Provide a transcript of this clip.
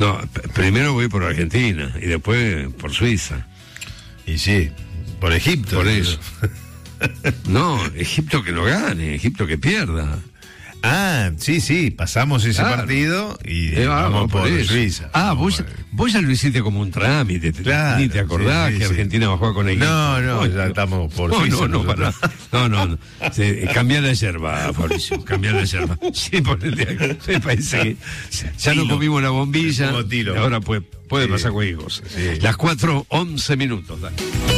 No, primero voy por Argentina y después por Suiza. Y sí, por Egipto. Por eso. No, Egipto que no gane, Egipto que pierda. Ah, sí, pasamos ese partido y vamos por Suiza. Vos ya lo hiciste como un trámite, Claro, ni te acordás que Argentina va a jugar con Egipto. No, ya estamos por Suiza. No. Cambia la yerba, Fabricio, cambia la yerba. Sí, ponele, me parece que ya no comimos la bombilla, y ahora puede pasar cualquier cosa. Sí. Las 4:11 minutos, dale.